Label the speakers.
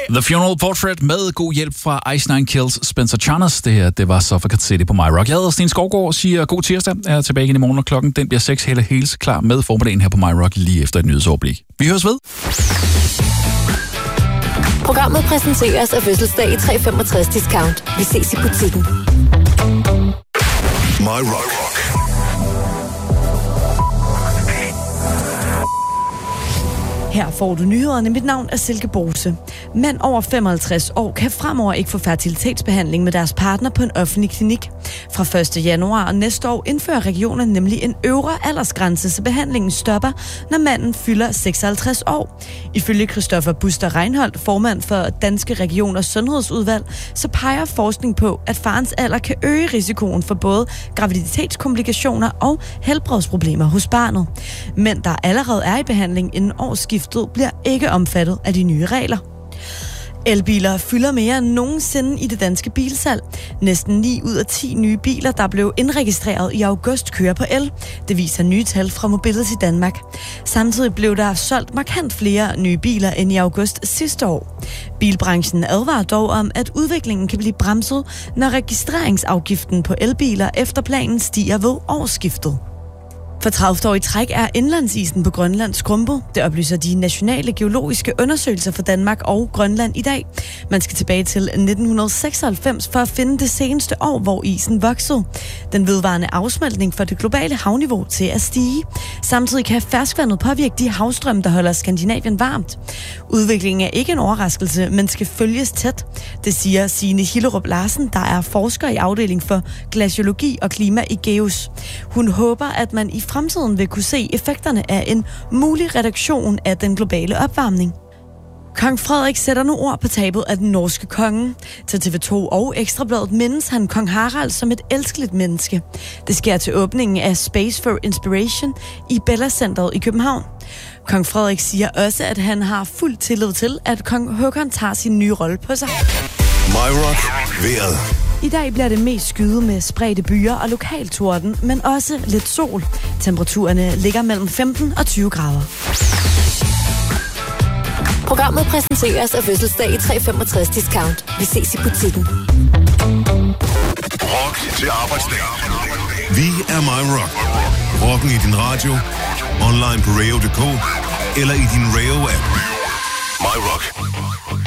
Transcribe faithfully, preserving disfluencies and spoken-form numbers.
Speaker 1: The Funeral Portrait med god hjælp fra Ice Nine Kills Spencer Chalmers. Det her, det var Suffragette City på My Rock. Jeg hedder Sten Skovgaard, siger god tirsdag. Jeg er tilbage igen i morgen, og klokken den bliver seks. Helle Hales klar med formiddagen her på My Rock lige efter et nyhedsoverblik. Vi høres ved.
Speaker 2: Programmet præsenteres af Fødselsdag i tre femogtres discount. Vi ses i butikken.
Speaker 3: My Rock.
Speaker 4: Her får du nyhederne. Mit navn er Silke Bose. Mænd over femoghalvtreds år kan fremover ikke få fertilitetsbehandling med deres partner på en offentlig klinik. Fra første januar og næste år indfører regionen nemlig en øvre aldersgrænse, så behandlingen stopper, når manden fylder seksoghalvtreds år. Ifølge Christoffer Buster Reinholdt, formand for Danske Regioners Sundhedsudvalg, så peger forskning på, at farens alder kan øge risikoen for både graviditetskomplikationer og helbredsproblemer hos barnet. Mænd, der allerede er i behandling inden årsskiftet, bliver ikke omfattet af de nye regler. Elbiler fylder mere end nogensinde i det danske bilsalg. Næsten ni ud af ti nye biler, der blev indregistreret i august, kører på el. Det viser nye tal fra Mobility Danmark. Samtidig blev der solgt markant flere nye biler end i august sidste år. Bilbranchen advarer dog om, at udviklingen kan blive bremset, når registreringsafgiften på elbiler efter planen stiger ved årsskiftet. For tredivte år i træk er indlandsisen på Grønland skrumpet. Det oplyser de nationale geologiske undersøgelser for Danmark og Grønland i dag. Man skal tilbage til nitten seksoghalvfems for at finde det seneste år, hvor isen voksede. Den vedvarende afsmeltning får det globale havniveau til at stige. Samtidig kan ferskvandet påvirke de havstrømme, der holder Skandinavien varmt. Udviklingen er ikke en overraskelse, men skal følges tæt. Det siger Signe Hillerup Larsen, der er forsker i afdeling for glaciologi og klima i GEUS. Hun håber, at man i fremtiden vil kunne se effekterne af en mulig reduktion af den globale opvarmning. Kong Frederik sætter nu ord på tabet af den norske konge. Til T V to og Ekstrabladet mindes han kong Harald som et elskeligt menneske. Det sker til åbningen af Space for Inspiration i Bella Centeret i København. Kong Frederik siger også, at han har fuld tillid til, at kong Håkon tager sin nye rolle på sig.
Speaker 3: My Rock. Vejret.
Speaker 4: I dag bliver det mest skyet med spredte byer og lokaltorden, men også lidt sol. Temperaturerne ligger mellem femten og tyve grader.
Speaker 2: Programmet præsenteres af Fødselsdag i tre femogtres discount. Vi ses i butikken.
Speaker 3: Rock til arbejdsdag. Vi er My Rock. Rocken i din radio, online på radio punktum d k eller i din radio-app. My Rock.